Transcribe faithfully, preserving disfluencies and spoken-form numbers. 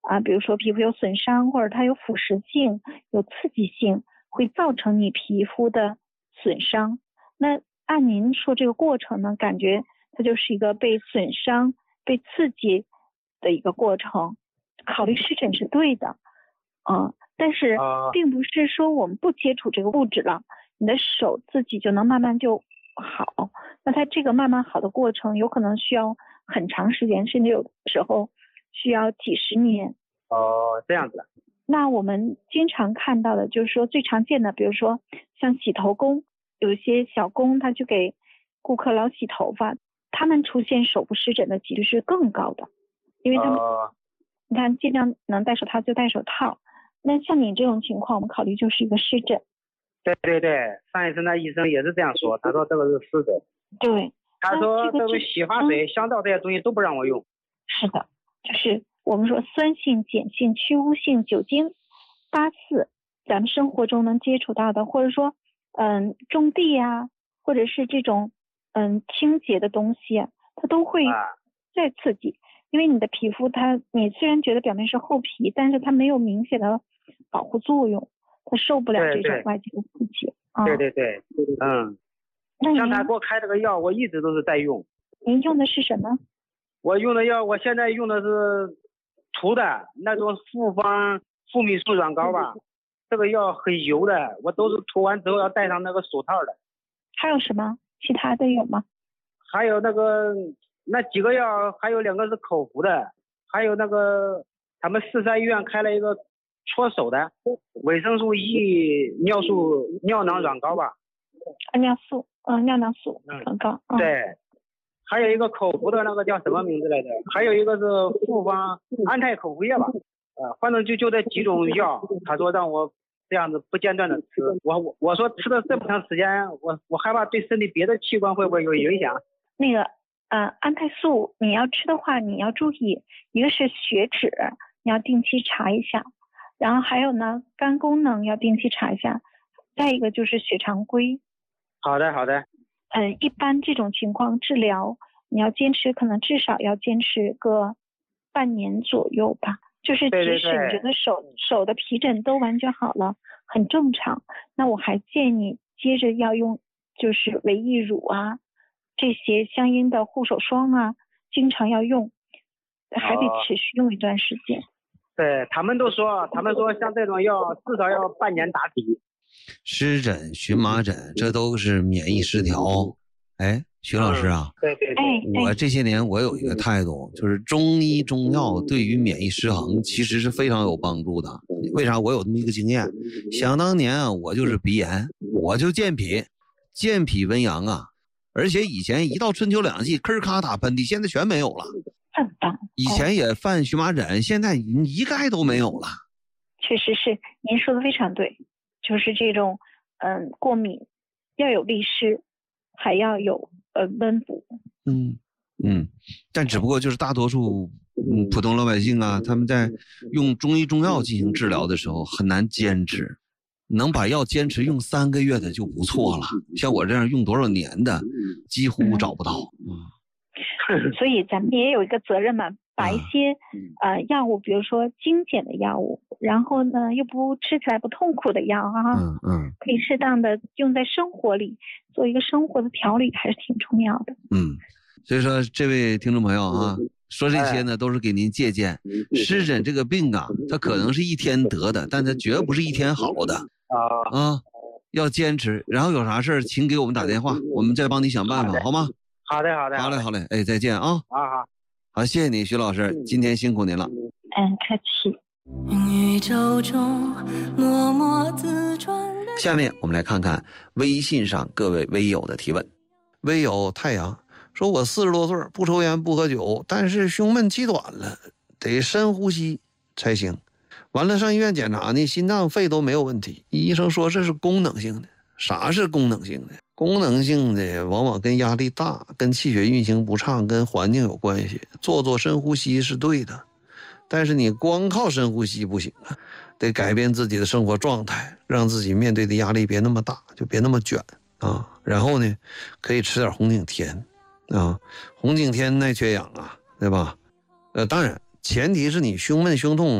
啊，比如说皮肤有损伤，或者它有腐蚀性、有刺激性，会造成你皮肤的损伤。那按您说这个过程呢，感觉它就是一个被损伤、被刺激的一个过程。考虑湿疹是对的，嗯，但是并不是说我们不接触这个物质了，你的手自己就能慢慢就好。那它这个慢慢好的过程，有可能需要很长时间，甚至有的时候需要几十年。 哦，这样子。 那我们经常看到的就是说最常见的，比如说像洗头工，有一些小工他就给顾客老洗头发，他们出现手部湿疹的几率是更高的，因为他们、呃、你看尽量能戴手套就戴手套。那像你这种情况，我们考虑就是一个湿疹。 对对对，上一次那医生也是这样说，他说这个是湿疹。 对， 他说这个洗发水、香皂这些东西都不让我用。 是的，就是我们说酸性、碱性、去污性、酒精、八四，咱们生活中能接触到的，或者说嗯种地啊，或者是这种嗯清洁的东西啊，它都会再刺激。啊，因为你的皮肤它，你虽然觉得表面是厚皮，但是它没有明显的保护作用，它受不了这种外界的刺激。 对对对，嗯。 那像他给我开这个药，我一直都是在用。 您用的是什么？ 我用的药，我现在用的是涂的那种复方复米素软膏吧。这个药很油的，我都是涂完之后要戴上那个手套的。 还有什么其他的有吗？ 还有那个那几个药，还有两个是口服的，还有那个他们四三医院开了一个搓手的维生素 E 尿素尿囊软膏吧。 啊，尿素，嗯，尿囊素很高。 嗯，对，还有一个口服的那个叫什么名字来着？还有一个是复方安泰口服液吧。呃，反正就就这几种药，他说让我这样子不间断的吃。我我我说吃了这么长时间，我我害怕对身体别的器官会不会有影响。 那个呃，安泰素你要吃的话，你要注意，一个是血脂，你要定期查一下，然后还有呢，肝功能要定期查一下，再一个就是血常规。 好的好的。 嗯，一般这种情况治疗你要坚持，可能至少要坚持个半年左右吧。就是即使你觉得手对对对手的皮疹都完全好了，很正常，那我还建议你接着要用就是维 E 乳啊，这些相应的护手霜啊，经常要用，还得持续用一段时间。哦， 对，他们都说，他们说像这种药至少要半年打底。 湿疹、荨麻疹，这都是免疫失调。哎，徐老师啊， 对对对， 我这些年我有一个态度，就是中医中药对于免疫失衡其实是非常有帮助的。为啥？我有这么一个经验，想当年啊，我就是鼻炎，我就健脾，健脾温阳啊，而且以前一到春秋两季，吭咔打喷嚏，现在全没有了。 很棒。 以前也犯荨麻疹，现在一概都没有了。 确实是，您说的非常对，就是这种嗯过敏要有利湿，还要有呃温补。 嗯嗯，但只不过就是大多数嗯普通老百姓啊，他们在用中医中药进行治疗的时候很难坚持，能把药坚持用三个月的就不错了。像我这样用多少年的，几乎找不到。 嗯，所以咱们也有一个责任嘛，把一些、嗯、呃药物，比如说精简的药物，然后呢又不吃起来不痛苦的药啊， 嗯嗯， 可以适当的用在生活里，做一个生活的调理，还是挺重要的。 嗯，所以说这位听众朋友啊，说这些呢都是给您借鉴。湿疹这个病啊，它可能是一天得的，但它绝不是一天好的啊啊，要坚持。然后有啥事请给我们打电话，我们再帮你想办法，好吗？ 好的好的。 好嘞好嘞，哎，再见啊！ 好好好，谢谢你，徐老师，今天辛苦您了。 嗯，客气。 宇宙中默默自转。 下面我们来看看微信上各位微友的提问。微友太阳说，我四十多岁，不抽烟不喝酒，但是胸闷气短了，得深呼吸才行。完了上医院检查呢，心脏肺都没有问题，医生说这是功能性的。啥是功能性的？功能性的往往跟压力大、跟气血运行不畅、跟环境有关系。做做深呼吸是对的，但是你光靠深呼吸不行啊，得改变自己的生活状态，让自己面对的压力别那么大，就别那么卷啊。然后呢，可以吃点红景天啊，红景天耐缺氧啊，对吧？呃，当然前提是你胸闷胸痛